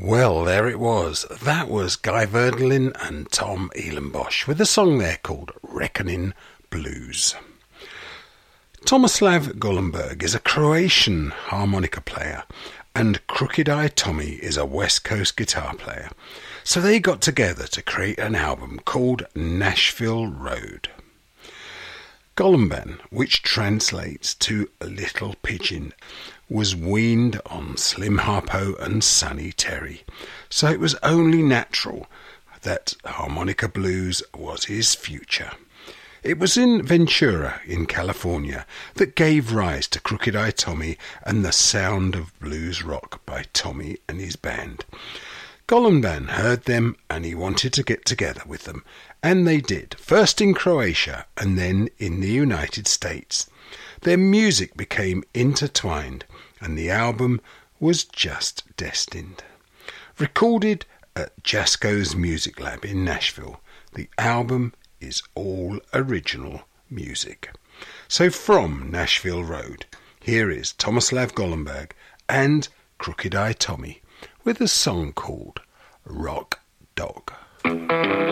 Well, there it was. That was Guy Verdelin and Tom Ehlenbosch with a song there called Reckoning Blues. Tomislav Gollenberg is a Croatian harmonica player and Crooked Eye Tommy is a West Coast guitar player. So they got together to create an album called Nashville Road. Gollenben, which translates to Little Pigeon, was weaned on Slim Harpo and Sonny Terry, so it was only natural that harmonica blues was his future. It was in Ventura, in California, that gave rise to Crooked Eye Tommy and the sound of blues rock by Tommy and his band. Gollenben heard them and he wanted to get together with them, and they did, first in Croatia and then in the United States. Their music became intertwined and the album was just destined. Recorded at Jasko's Music Lab in Nashville, the album is all original music. So from Nashville Road, here is Tomislav Gollenberg and Crooked Eye Tommy with a song called Rock Dog.